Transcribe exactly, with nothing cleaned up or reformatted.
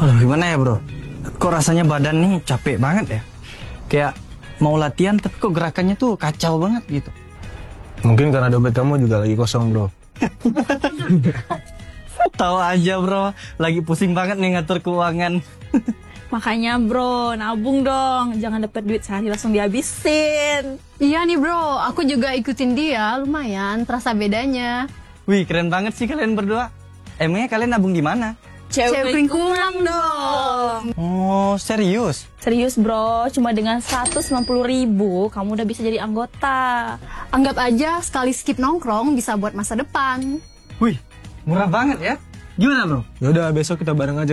Aduh, gimana ya bro? Kok rasanya badan nih capek banget ya? Kayak mau latihan tapi kok gerakannya tuh kacau banget gitu. Mungkin karena dompet kamu juga lagi kosong bro. Tahu aja bro, lagi pusing banget nih ngatur keuangan. Makanya bro, nabung dong. Jangan dapat duit sehari langsung dihabisin. Iya nih bro, aku juga ikutin dia, lumayan terasa bedanya. Wih, keren banget sih kalian berdua. Emangnya kalian nabung di mana? Cewek kurang dong. Oh, serius? Serius bro, cuma dengan seratus sembilan puluh ribu kamu udah bisa jadi anggota. Anggap aja sekali skip nongkrong bisa buat masa depan. Wih, murah banget ya. Gimana bro? Yaudah besok kita bareng aja